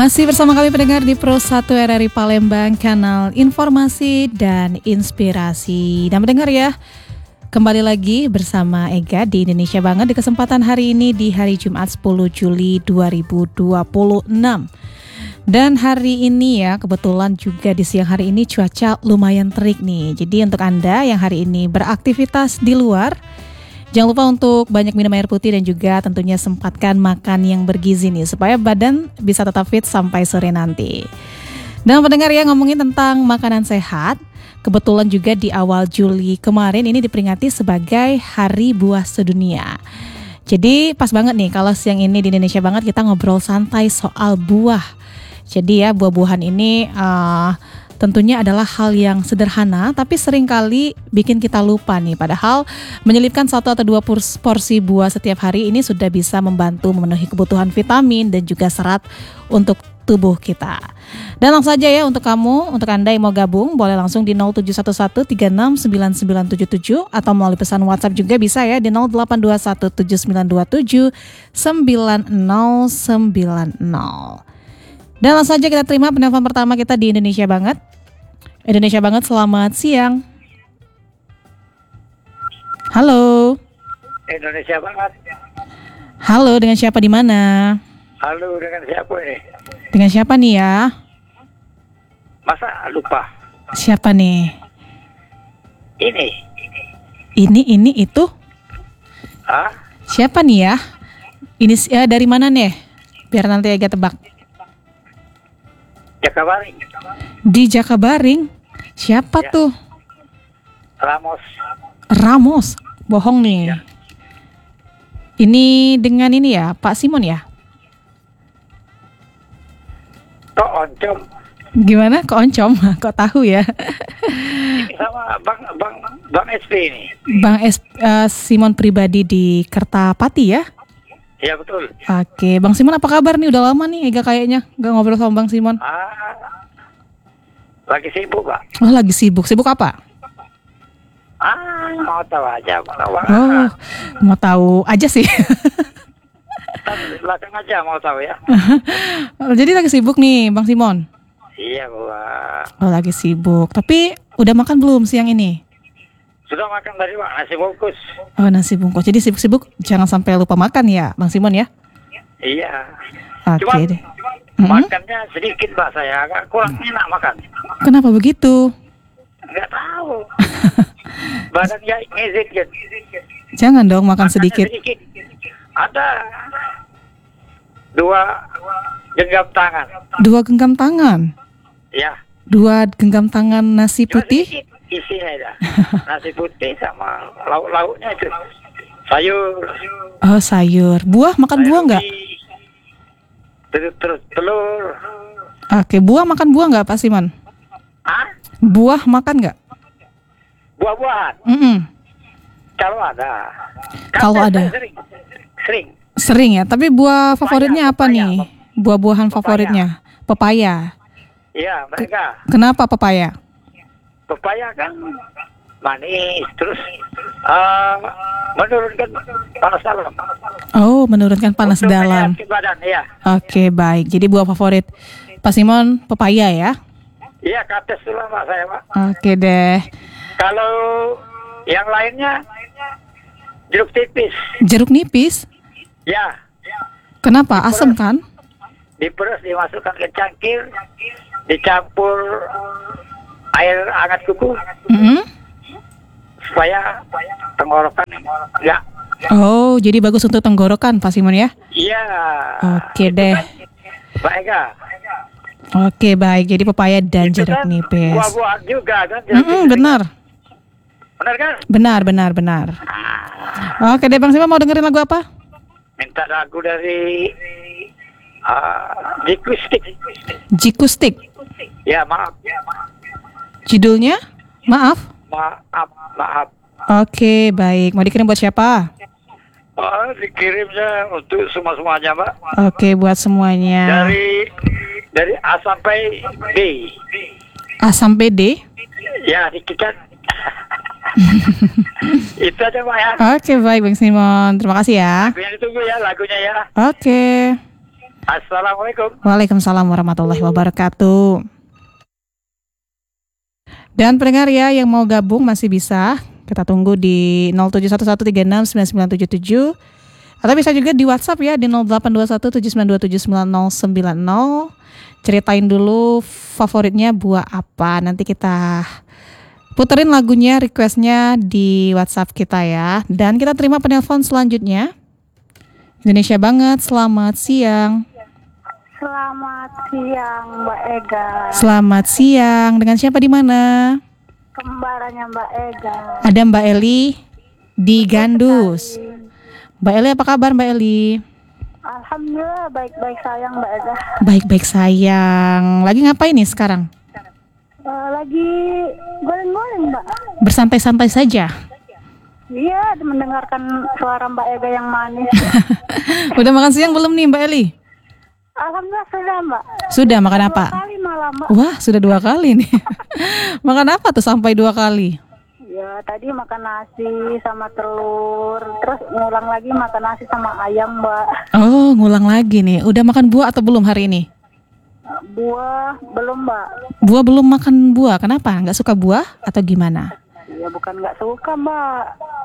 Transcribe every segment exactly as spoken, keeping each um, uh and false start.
Masih bersama kami pendengar di Pro satu R R I Palembang, kanal informasi dan inspirasi. Dan pendengar ya, kembali lagi bersama Ega di Indonesia Banget di kesempatan hari ini di hari Jumat sepuluh Juli dua ribu dua puluh enam. Dan hari ini ya, kebetulan juga di siang hari ini cuaca lumayan terik nih. Jadi untuk Anda yang hari ini beraktivitas di luar, jangan lupa untuk banyak minum air putih dan juga tentunya sempatkan makan yang bergizi nih supaya badan bisa tetap fit sampai sore nanti. Dan pendengar ya, ngomongin tentang makanan sehat, kebetulan juga di awal Juli kemarin ini diperingati sebagai Hari Buah Sedunia. Jadi pas banget nih kalau siang ini di Indonesia Banget kita ngobrol santai soal buah. Jadi ya, buah-buahan ini uh, tentunya adalah hal yang sederhana tapi seringkali bikin kita lupa nih. Padahal menyelipkan satu atau dua porsi buah setiap hari ini sudah bisa membantu memenuhi kebutuhan vitamin dan juga serat untuk tubuh kita. Dan langsung saja ya untuk kamu, untuk Anda yang mau gabung, boleh langsung di nol tujuh satu satu tiga enam sembilan sembilan tujuh tujuh atau melalui pesan WhatsApp juga bisa ya di nol delapan dua satu tujuh sembilan dua tujuh sembilan nol sembilan nol. Dan langsung saja kita terima penelpon pertama kita di Indonesia Banget. Indonesia Banget, selamat siang. Halo. Indonesia Banget. Halo, dengan siapa di mana? Halo, dengan siapa ini? Dengan siapa nih ya? Masa lupa? Siapa nih? Ini. Ini, ini, itu? Hah? Siapa nih ya? Ini ya, dari mana nih? Biar nanti agak tebak. Jakabaring. Di Jakabaring. Siapa ya. tuh? Ramos. Ramos. Bohong nih. Ya. Ini dengan ini ya, Pak Simon ya? Kok oncom? Gimana? Kok oncom? Kok tahu ya? Ini sama Bang Bang Bang S P ini. Bang S, uh, Simon pribadi di Kertapati ya? Iya betul. Oke, Bang Simon apa kabar nih? Udah lama nih Ega kayaknya gak ngobrol sama Bang Simon. Ah, lagi sibuk Pak. Oh, lagi sibuk. Sibuk apa? Ah, mau tahu aja. Mau tahu. Oh, mau tahu aja sih. Belakang aja mau tahu ya. Jadi lagi sibuk nih Bang Simon? Iya Pak. Oh, lagi sibuk. Tapi udah makan belum siang ini? Sudah makan tadi Pak, nasi bungkus. Oh, nasi bungkus. Jadi sibuk-sibuk jangan sampai lupa makan ya Bang Simon ya? Iya. Oke Cuman, deh. mm-hmm. Makannya sedikit Pak, saya agak kurang enak makan. Kenapa begitu? Enggak tahu. Badan ya ngizit gitu. Jangan dong makan sedikit. sedikit. Ada dua genggam tangan. Dua genggam tangan? Ya. Dua genggam tangan nasi Cuma putih? sedikit isinya ada. Nasi putih sama lauk-lauknya itu. Sayur. Oh, sayur. Buah, makan sayur buah nggak? Terus terus telur. Oke, buah makan buah nggak Pak Simon? Hah? Buah makan nggak? Buah-buahan. Mm-mm. Kalau ada. Kalau Kan ada. Sering. Sering. Sering ya, tapi buah favoritnya apa papaya. nih? Buah-buahan Papaya. favoritnya? Pepaya. Iya, mereka. Kenapa pepaya? Pepaya kan manis, terus uh, menurunkan panas dalam. Oh, menurunkan panas Untuk dalam. menyakit badan, iya. Oke, baik. Jadi buah favorit Pak Simon pepaya ya? Iya, kates dulu Pak saya Pak. Oke deh. Kalau yang lainnya jeruk tipis. Jeruk nipis? Ya. Kenapa? Asam kan? Diperes, dimasukkan ke cangkir, dicampur air hangat kuku Mm-hmm. supaya tenggorokan enggak. Oh, jadi bagus untuk tenggorokan Pak Simon ya? Iya. Oke deh. Pak Ega. Oke, baik. Jadi pepaya dan Itu jeruk kan nipis. buah-buahan juga kan. jeruk Mm-mm, nipis. benar. Benar kan? Benar, benar, benar. Oke deh Bang Simon, mau dengerin lagu apa? Minta lagu dari uh, Jikustik. Jikustik. Ya maaf. Ya, maaf. Judulnya? Maaf. Maaf, maaf. Oke, baik. Mau dikirim buat siapa? Oh, dikirimnya untuk semua-semuanya, Mbak. Oke, buat semuanya. Dari dari A sampai D. A sampai D? Ya, dikikat. Itu aja, Mbak ya. Oke, baik Bang Simon. Terima kasih ya. Lagunya ditunggu ya, lagunya ya. Oke. Assalamualaikum. Waalaikumsalam warahmatullahi wabarakatuh. Dan pendengar ya yang mau gabung masih bisa. Kita tunggu di nol tujuh satu satu tiga enam sembilan sembilan tujuh tujuh. Atau bisa juga di WhatsApp ya di nol delapan dua satu tujuh sembilan dua tujuh sembilan nol sembilan nol. Ceritain dulu favoritnya buah apa. Nanti kita puterin lagunya, requestnya di WhatsApp kita ya. Dan kita terima penelpon selanjutnya. Indonesia banget, selamat siang. Selamat siang Mbak Ega. Selamat siang. Dengan siapa di mana? Kembarannya Mbak Ega. Ada Mbak Eli di Gandus. Mbak Eli apa kabar Mbak Eli? Alhamdulillah baik-baik sayang Mbak Ega. Baik-baik sayang. Lagi ngapain nih sekarang? Uh, lagi goreng-goreng Mbak. Bersantai-santai saja. Iya, mendengarkan suara Mbak Ega yang manis. Udah makan siang belum nih Mbak Eli? Alhamdulillah sudah Mbak. Sudah, makan apa? Dua kali malam Mbak. Wah, sudah dua kali nih. Makan apa tuh sampai dua kali? Ya, tadi makan nasi sama telur. Terus ngulang lagi makan nasi sama ayam Mbak. Oh, ngulang lagi nih. Udah makan buah atau belum hari ini? Buah belum Mbak. Buah belum makan buah. Kenapa? Nggak suka buah atau gimana? Ya bukan nggak suka Mbak.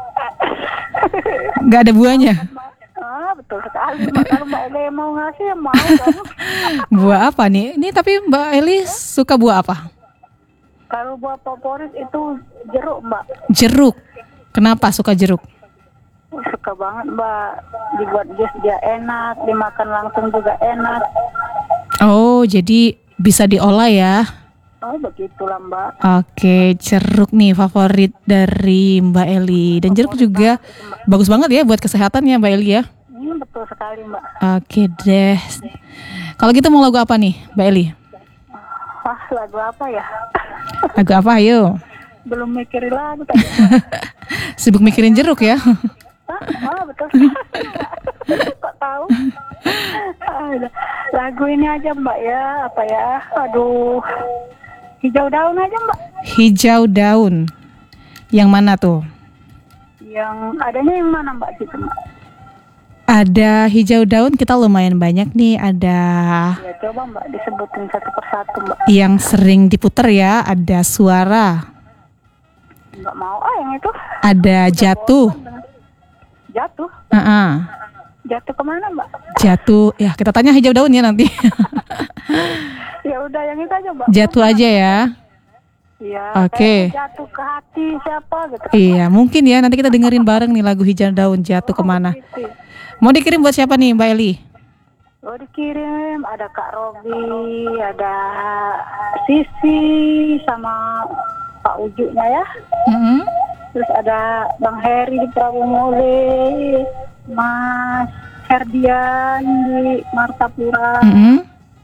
Nggak ada buahnya? Ah, betul sekali Mbak. Kalau Mbak Eli mau ngasih ya mau kamu. Buah apa nih? Ini tapi Mbak Eli suka buah apa? Kalau buah favorit itu jeruk Mbak. Jeruk. Kenapa suka jeruk? Suka banget Mbak. Dibuat jus dia enak, dimakan langsung juga enak. Oh, jadi bisa diolah ya? Oh, begitulah Mbak. Oke, jeruk nih favorit dari Mbak Eli. Dan jeruk juga bagus banget ya buat kesehatan ya Mbak Eli ya? Ini betul sekali Mbak. Oke deh. Kalau gitu mau lagu apa nih Mbak Eli? Wah, lagu apa ya? Lagu apa ayo? Belum mikirin lagu tadi. Sibuk mikirin jeruk ya? Ah, ah, betul sekali Mbak. Kok tahu? Ah, lagu ini aja Mbak ya, apa ya? Aduh. Hijau daun aja Mbak. Hijau daun. Yang mana tuh? Yang adanya yang mana Mbak gitu Mbak? Ada hijau daun kita lumayan banyak nih. Ada Ya coba Mbak disebutin satu persatu Mbak. yang sering diputer ya. Ada suara. Nggak mau ah yang itu. Ada jatuh. Jatuh? Uh-uh. Jatuh kemana Mbak? Jatuh. Ya kita tanya hijau daun ya nanti. Ya udah yang itu aja Mbak. Jatuh aja ya. Iya. Oke. Jatuh ke hati siapa gitu. Iya mungkin ya nanti kita dengerin bareng nih lagu hijau daun jatuh kemana. Gitu. Mau dikirim buat siapa nih Mbak Eli? Oh dikirim ada Kak Robi, ada Sisi sama Pak Ujunya ya. Mm-hmm. Terus ada Bang Heri di Prabu Mole, Mas Herdian di Martapura. Mm-hmm.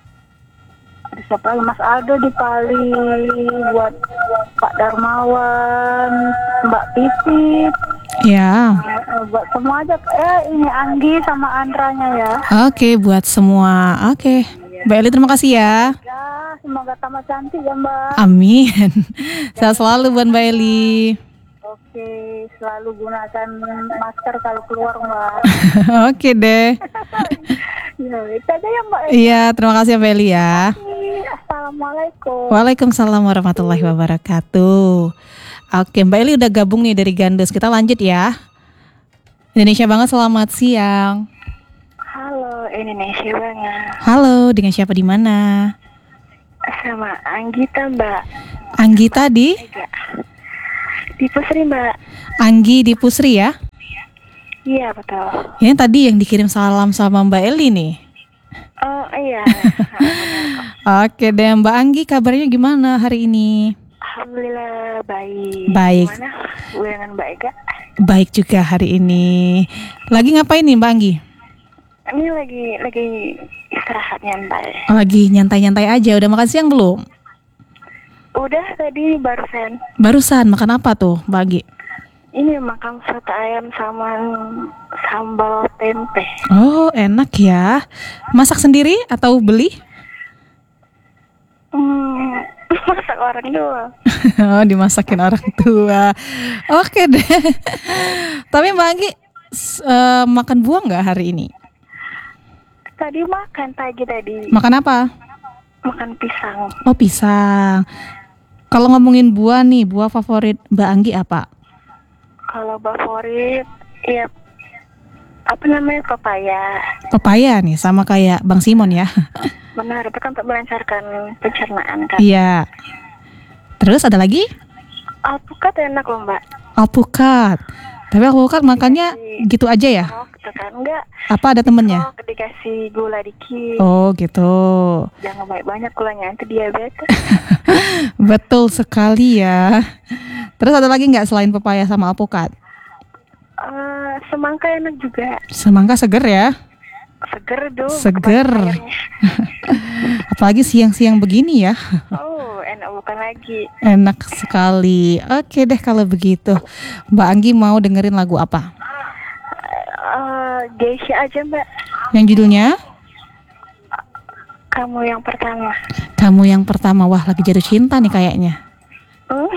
Ada siapa lagi? Mas Aldo di Pali, buat Pak Darmawan, Mbak Pipit. Ya. Eh, buat semua aja. Eh ini Anggi sama Andranya ya. Oke buat semua. Oke. Mbak Eli terima kasih ya. Ya semoga tambah cantik ya Mbak. Amin. Sehat selalu buat Mbak Eli. Oke, selalu gunakan masker kalau keluar Mbak. Oke deh. Ya, itu aja ya Mbak. Iya, terima kasih Mbak Eli ya. Assalamualaikum. Waalaikumsalam warahmatullahi wabarakatuh. Oke, Mbak Eli udah gabung nih dari Gandus. Kita lanjut ya. Indonesia banget, selamat siang. Halo, Indonesia banget. Halo, dengan siapa di mana? Sama Anggita Mbak. Anggi tadi? Di Pusri Mbak. Anggi di Pusri ya? Iya betul. Ini tadi yang dikirim salam sama Mbak Eli nih. Oh iya. Oke deh Mbak Anggi, kabarnya gimana hari ini? Alhamdulillah baik. Baik. Gimana dengan Mbak Ega? Baik juga hari ini. Lagi ngapain nih Mbak Anggi? Ini lagi lagi istirahat nyantai. Lagi nyantai-nyantai aja. Udah makan siang belum? Udah tadi barusan. Barusan makan apa tuh Mbak Anggi? Ini makan soto ayam sama sambal tempe. Oh enak ya. Masak sendiri atau beli? Hmm, masak orang tua. Oh dimasakin orang tua. Oke deh. Tapi Mbak Anggi s- eh, makan buah nggak hari ini? Tadi makan pagi tadi. Makan apa? Makan pisang. Oh, pisang. Kalau ngomongin buah nih, buah favorit Mbak Anggi apa? Kalau favorit, ya apa namanya, pepaya. Pepaya nih, sama kayak Bang Simon ya. Benar, itu kan untuk melancarkan pencernaan kan. Iya. Terus ada lagi? Alpukat enak loh Mbak. Alpukat. Tapi alpukat makannya gitu aja ya? Oh, gitu kan. Enggak. Apa ada temennya? Oh, dikasih gula dikit. Oh gitu. Jangan banyak-banyak gulanya, nanti diabetes. Betul sekali ya. Terus ada lagi nggak selain pepaya sama alpukat? Uh, semangka enak juga. Semangka seger ya? Seger dong. Seger. Apalagi siang-siang begini ya. Oh, enak bukan lagi. Enak sekali. Oke deh kalau begitu. Mbak Anggi mau dengerin lagu apa? Uh, Geisha aja Mbak. Yang judulnya? Kamu yang pertama. Kamu yang pertama. Wah, lagi jatuh cinta nih kayaknya. Hmm?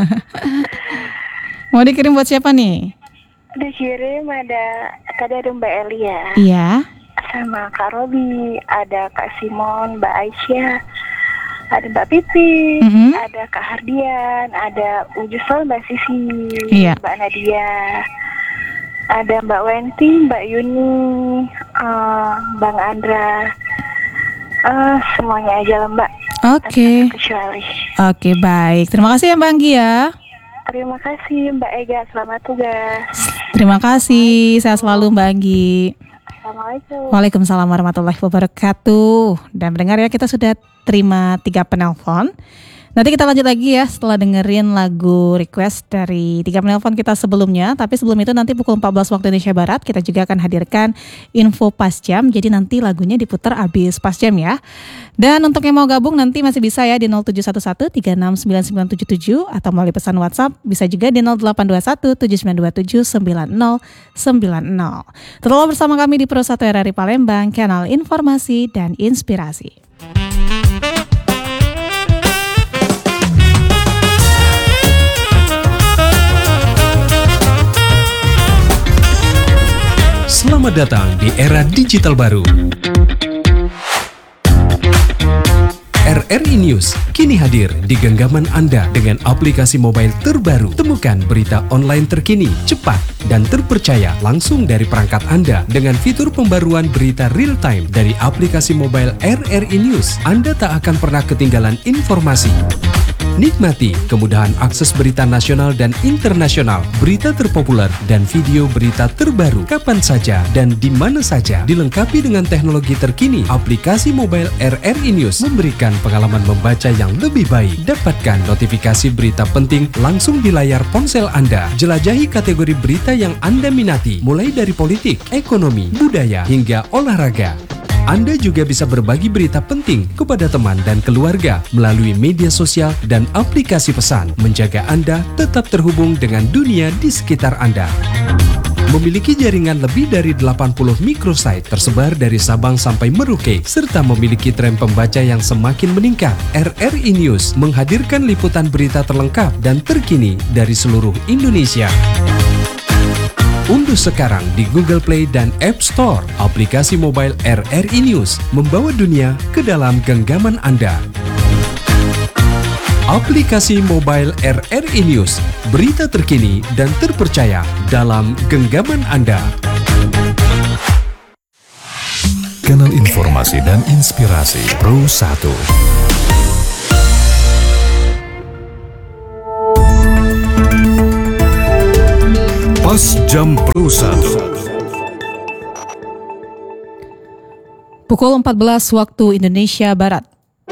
Mau dikirim buat siapa nih? Dikirim ada tadi ada Mbak Elia. Iya. Sama Kak Robi, ada Kak Simon, Mbak Aisyah, ada Mbak Pipi, Mm-hmm. ada Kak Hardian, ada Ujusol, Mbak Sisi, Iya. Mbak Nadia, ada Mbak Wenti, Mbak Yuni, uh, Bang Andra, uh, semuanya aja lah Mbak. Oke. Tanpa kecuali. Oke, baik. Terima kasih ya Mbak Anggi ya. Terima kasih Mbak Ega, selamat tugas. Terima kasih. Sehat selalu Mbak Anggi. Assalamualaikum. Waalaikumsalam warahmatullahi wabarakatuh. Dan mendengar ya, kita sudah terima tiga penelpon. Nanti kita lanjut lagi ya setelah dengerin lagu request dari tiga penelpon kita sebelumnya. Tapi sebelum itu nanti pukul empat belas waktu Indonesia Barat kita juga akan hadirkan info pas jam. Jadi nanti lagunya diputar abis pas jam ya. Dan untuk yang mau gabung nanti masih bisa ya di nol tujuh satu satu tiga enam sembilan sembilan tujuh tujuh atau melalui pesan WhatsApp. Bisa juga di nol delapan dua satu tujuh sembilan dua tujuh sembilan nol sembilan nol. Tetaplah bersama kami di Pro satu R R I Palembang, kanal informasi dan inspirasi. Selamat datang di era digital baru. R R I News kini hadir di genggaman Anda dengan aplikasi mobile terbaru. Temukan berita online terkini, cepat, dan terpercaya langsung dari perangkat Anda dengan fitur pembaruan berita real time dari aplikasi mobile R R I News. Anda tak akan pernah ketinggalan informasi. Nikmati kemudahan akses berita nasional dan internasional, berita terpopuler, dan video berita terbaru kapan saja dan di mana saja. Dilengkapi dengan teknologi terkini, aplikasi mobile R R I News memberikan pengalaman membaca yang lebih baik. Dapatkan notifikasi berita penting langsung di layar ponsel Anda. Jelajahi kategori berita yang Anda minati, mulai dari politik, ekonomi, budaya, hingga olahraga. Anda juga bisa berbagi berita penting kepada teman dan keluarga melalui media sosial dan aplikasi pesan, menjaga Anda tetap terhubung dengan dunia di sekitar Anda. Memiliki jaringan lebih dari delapan puluh microsite tersebar dari Sabang sampai Merauke, serta memiliki tren pembaca yang semakin meningkat. R R I News menghadirkan liputan berita terlengkap dan terkini dari seluruh Indonesia. Unduh sekarang di Google Play dan App Store aplikasi mobile R R I News, membawa dunia ke dalam genggaman Anda. Aplikasi mobile R R I News, berita terkini dan terpercaya dalam genggaman Anda. Kanal informasi dan inspirasi Pro satu. Pas Jam Pro satu. Pukul empat belas waktu Indonesia Barat.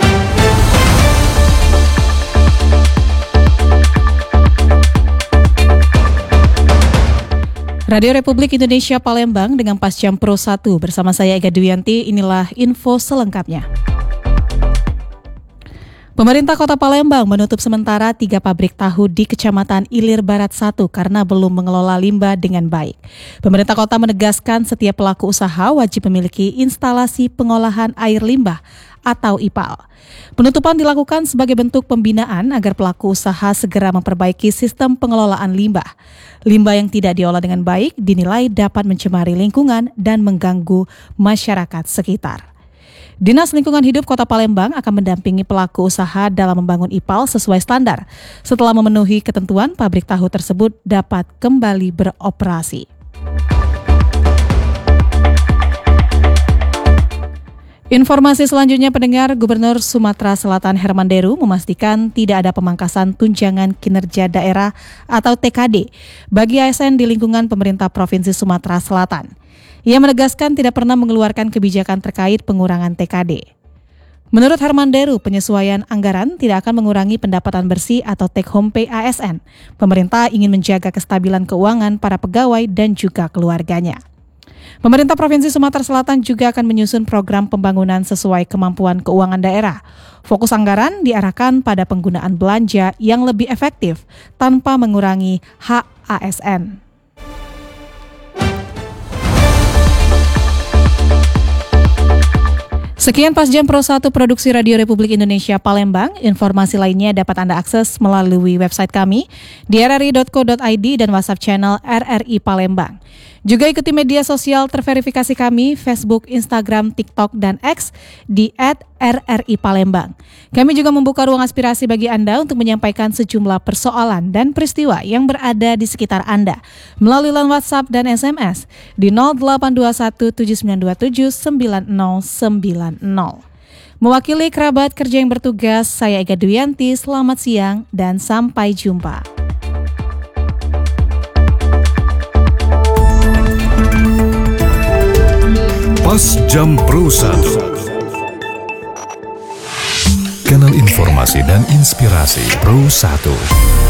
Radio Republik Indonesia Palembang dengan Pas Jam Pro satu bersama saya Ega Dwianti. Inilah info selengkapnya. Pemerintah Kota Palembang menutup sementara tiga pabrik tahu di Kecamatan Ilir Barat satu karena belum mengelola limbah dengan baik. Pemerintah kota menegaskan setiap pelaku usaha wajib memiliki instalasi pengolahan air limbah atau I P A L. Penutupan dilakukan sebagai bentuk pembinaan agar pelaku usaha segera memperbaiki sistem pengelolaan limbah. Limbah yang tidak diolah dengan baik dinilai dapat mencemari lingkungan dan mengganggu masyarakat sekitar. Dinas Lingkungan Hidup Kota Palembang akan mendampingi pelaku usaha dalam membangun I P A L sesuai standar. Setelah memenuhi ketentuan, pabrik tahu tersebut dapat kembali beroperasi. Informasi selanjutnya, pendengar, Gubernur Sumatera Selatan Herman Deru memastikan tidak ada pemangkasan tunjangan kinerja daerah atau T K D bagi A S N di lingkungan pemerintah Provinsi Sumatera Selatan. Ia menegaskan tidak pernah mengeluarkan kebijakan terkait pengurangan T K D. Menurut Herman Deru, penyesuaian anggaran tidak akan mengurangi pendapatan bersih atau take home pay A S N. Pemerintah ingin menjaga kestabilan keuangan para pegawai dan juga keluarganya. Pemerintah Provinsi Sumatera Selatan juga akan menyusun program pembangunan sesuai kemampuan keuangan daerah. Fokus anggaran diarahkan pada penggunaan belanja yang lebih efektif tanpa mengurangi hak A S N. Sekian Pas Jam Pro satu Produksi Radio Republik Indonesia Palembang. Informasi lainnya dapat Anda akses melalui website kami di r r i dot co dot i d dan WhatsApp channel R R I Palembang. Juga ikuti media sosial terverifikasi kami, Facebook, Instagram, TikTok, dan X di et R R I Palembang. Kami juga membuka ruang aspirasi bagi Anda untuk menyampaikan sejumlah persoalan dan peristiwa yang berada di sekitar Anda melalui line WhatsApp dan S M S di nol delapan dua satu tujuh sembilan dua tujuh sembilan nol sembilan nol. Mewakili kerabat kerja yang bertugas, saya Ega Duyanti, selamat siang dan sampai jumpa. Pas Jam Pro satu. Kanal Informasi dan Inspirasi Pro satu.